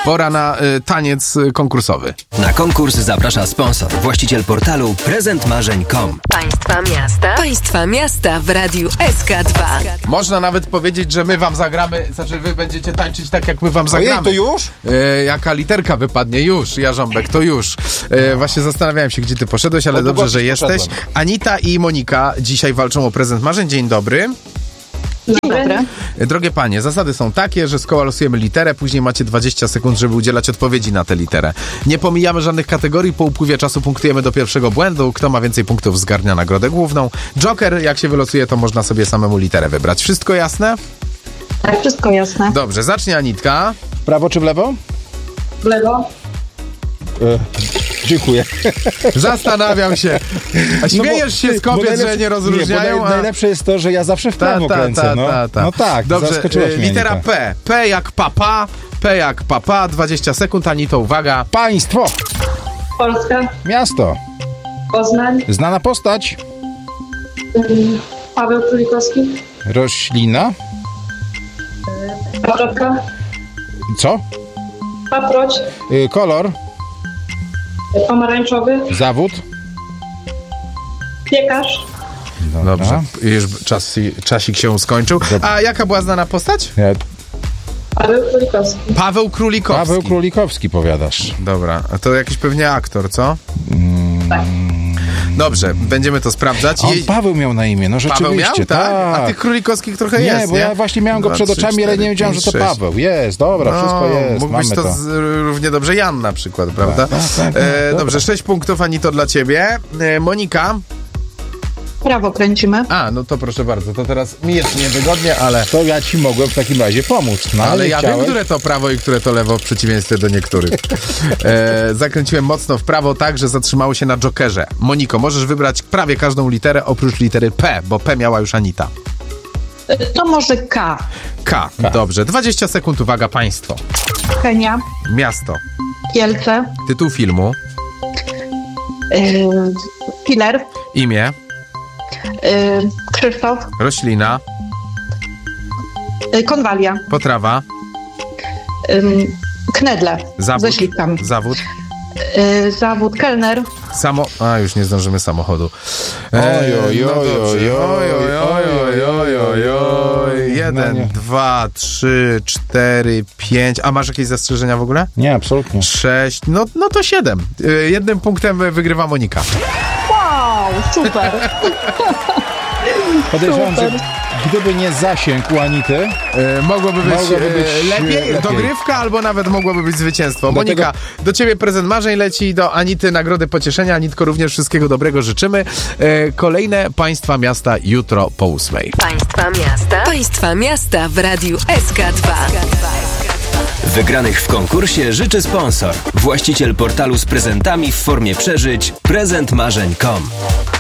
Pora na taniec konkursowy. Na konkurs zaprasza sponsor, właściciel portalu prezentmarzeń.com. Państwa miasta w Radiu SK2. Można nawet powiedzieć, że my wam zagramy, znaczy wy będziecie tańczyć tak, jak my wam zagramy. Ojej, to już? Jaka literka wypadnie? Już, Jarząbek, to już. Właśnie zastanawiałem się, gdzie ty poszedłeś, ale dobrze, że jesteś. Anita i Monika dzisiaj walczą o prezent marzeń. Dzień dobry. Dzień dobry. Drogie panie, zasady są takie, że z koła losujemy literę, później macie 20 sekund, żeby udzielać odpowiedzi na tę literę. Nie pomijamy żadnych kategorii, po upływie czasu punktujemy do pierwszego błędu. Kto ma więcej punktów, zgarnia nagrodę główną. Joker, jak się wylosuje, to można sobie samemu literę wybrać. Wszystko jasne? Tak, wszystko jasne. Dobrze, zacznie Anitka. W prawo czy w lewo? W lewo. Dziękuję. Zastanawiam się. A śmiejesz się z kobiet, że nie rozróżniają? Nie, najlepsze jest to, że ja zawsze w prawo kręcę. No tak, dobrze, zaskoczyłaś mnie, litera Anita. P. P jak papa. P jak papa. 20 sekund, Anito, uwaga. Państwo. Polska. Miasto. Poznań. Znana postać. Paweł Królikowski. Roślina. Paprotka. Co? Paproć. Kolor. Pomarańczowy. Zawód. Piekarz. Dobrze, już czasik się skończył. A jaka była znana postać? Paweł Królikowski. Paweł Królikowski. Paweł Królikowski, powiadasz. Dobra, a to jakiś pewnie aktor, co? Tak. Dobrze, będziemy to sprawdzać. On Paweł miał na imię, no rzeczywiście. Paweł miał? Tak? A tych Królikowskich trochę jest, nie? Bo ja właśnie miałem go przed oczami, ale nie wiedziałem, że to Paweł. Jest, dobra, wszystko jest, mógł być mamy to równie dobrze Jan na przykład, prawda? Tak, dobrze, 6 punktów, Anito, dla ciebie. Monika? Prawo kręcimy. A, no to proszę bardzo, to teraz mi jest niewygodnie, ale... To ja ci mogłem w takim razie pomóc. No, ale ja wiem, które to prawo i które to lewo, w przeciwieństwie do niektórych. Zakręciłem mocno w prawo tak, że zatrzymało się na jokerze. Moniko, możesz wybrać prawie każdą literę oprócz litery P, bo P miała już Anita. To może K. K. Dobrze. 20 sekund, uwaga, państwo. Kenia. Miasto. Kielce. Tytuł filmu. Killer. Imię. Krzysztof. Roślina. Konwalia. Potrawa. Knedle. Zawód. Ze śliwkami. Zawód. Zawód kelner. A, już nie zdążymy samochodu. Oj. 1, 2, 3, 4, 5. A masz jakieś zastrzeżenia w ogóle? Nie, absolutnie. 6. No to 7. Jednym punktem wygrywa Monika. Wow, super. Podejrzewam, że gdyby nie zasięg u Anity, mogłoby być lepiej, dogrywka, albo nawet mogłoby być zwycięstwo. Monika, do ciebie prezent marzeń leci, do Anity nagrody pocieszenia. Anitko, również wszystkiego dobrego życzymy. Kolejne Państwa miasta jutro po 8. Państwa miasta w Radiu SK2. Wygranych w konkursie życzy sponsor, właściciel portalu z prezentami w formie przeżyć prezentmarzeń.com.